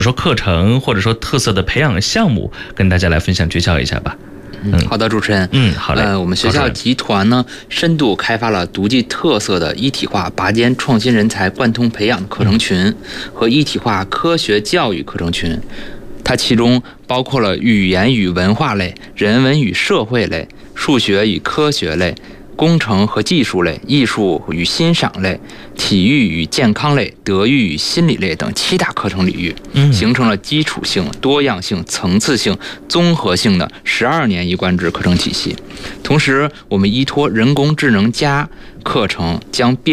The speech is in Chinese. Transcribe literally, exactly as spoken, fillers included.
说课程或者说特色的培养项目，跟大家来分享介绍一下吧。 嗯，好的，主持人。 嗯，好嘞。 呃，我们学校集团呢，深度开发了独具特色的一体化拔尖创新人才贯通培养课程群和一体化科学教育课程群。它其中包括了语言与文化类、人文与社会类、数学与科学类、工程和技术类、艺术与欣赏类、体育与健康类、德育与心理类等七大课程领域，形成了基础性、多样性、层次性、综合性的十二年一贯制课程体系。同时，我们依托人工智能加课程将